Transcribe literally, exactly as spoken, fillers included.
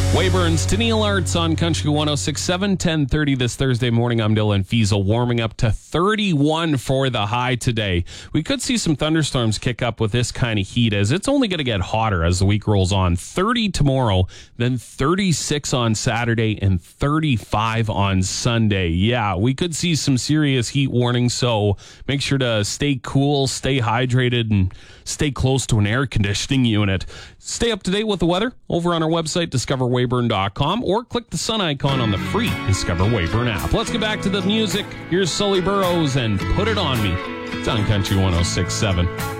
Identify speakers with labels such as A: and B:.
A: Wayburn's to Neil Arts on Country one oh six point seven, ten thirty this Thursday morning. I'm Dylan Fiesel, warming up to thirty-one for the high today. We could see some thunderstorms kick up with this kind of heat, as it's only going to get hotter as the week rolls on. thirty tomorrow, then thirty-six on Saturday, and thirty-five on Sunday. Yeah, we could see some serious heat warnings, so make sure to stay cool, stay hydrated, and stay close to an air conditioning unit. Stay up to date with the weather over on our website, discover wayburn dot com, or click the sun icon on the free Discover Wayburn app. Let's get back to the music. Here's Sully Burrows and Put It On Me. It's on Country one oh six point seven.